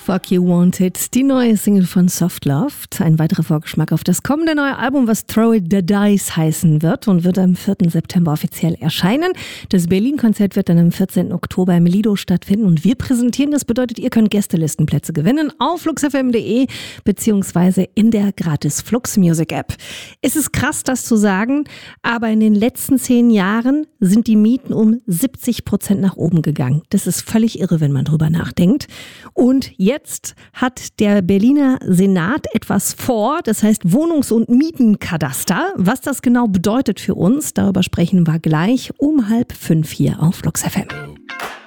Fuck You Wanted, die neue Single von Soft Love. Ein weiterer Vorgeschmack auf das kommende neue Album, was Throw It the Dice heißen wird und wird am 4. September offiziell erscheinen. Das Berlin-Konzert wird dann am 14. Oktober im Lido stattfinden und wir präsentieren das. Bedeutet, ihr könnt Gästelistenplätze gewinnen auf fluxfm.de beziehungsweise in der gratis Flux Music App. Es ist krass, das zu sagen, aber in den letzten 10 Jahren sind die Mieten um 70% nach oben gegangen. Das ist völlig irre, wenn man drüber nachdenkt. Und jetzt hat der Berliner Senat etwas vor, das heißt Wohnungs- und Mietenkadaster. Was das genau bedeutet für uns, darüber sprechen wir gleich um 4:30 hier auf Flux FM.